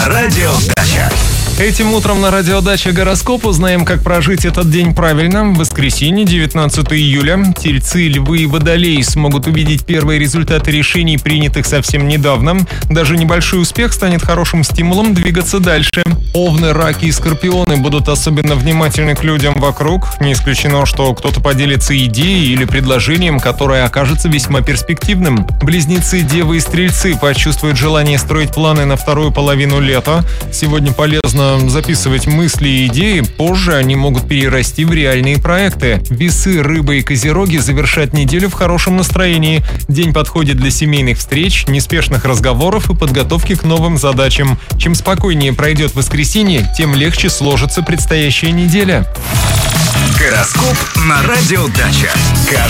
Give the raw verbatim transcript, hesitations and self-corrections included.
на Радио Дача. Этим утром на Радио Дача гороскоп узнаем, как прожить этот день правильно. В воскресенье, девятнадцатое июля, Тельцы, Львы и Водолеи смогут увидеть первые результаты решений, принятых совсем недавно. Даже небольшой успех станет хорошим стимулом двигаться дальше. Овны, Раки и Скорпионы будут особенно внимательны к людям вокруг. Не исключено, что кто-то поделится идеей или предложением, которое окажется весьма перспективным. Близнецы, Девы и Стрельцы почувствуют желание строить планы на вторую половину лета. Сегодня полезно записывать мысли и идеи, позже они могут перерасти в реальные проекты. Весы, Рыбы и Козероги завершат неделю в хорошем настроении. День подходит для семейных встреч, неспешных разговоров и подготовки к новым задачам. Чем спокойнее пройдет воскресенье, тем легче сложится предстоящая неделя. Гороскоп на Радио Дача. Каждый